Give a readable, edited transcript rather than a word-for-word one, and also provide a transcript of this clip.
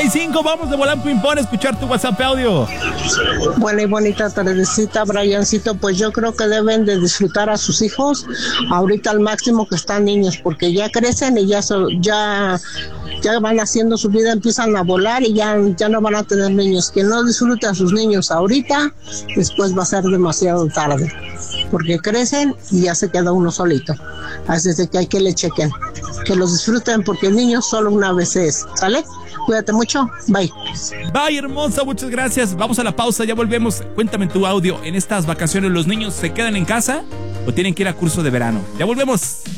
811-550-9195. Vamos de Volán Pimpón a escuchar tu WhatsApp audio. Buena y bonita tardecita, Briancito. Pues yo creo que deben de disfrutar a sus hijos ahorita al máximo que están niños, porque ya crecen y ya van haciendo su vida, empiezan a volar y ya no van a tener niños. Quien no disfrute a sus niños ahorita, después va a ser demasiado tarde, porque crecen y ya se queda uno solito. Así es de que hay que le chequen, que los disfruten, porque el niño solo una vez es. ¿Sale? Cuídate mucho. Bye. Bye, hermosa. Muchas gracias. Vamos a la pausa. Ya volvemos. Cuéntame tu audio. ¿En estas vacaciones los niños se quedan en casa o tienen que ir a curso de verano? Ya volvemos.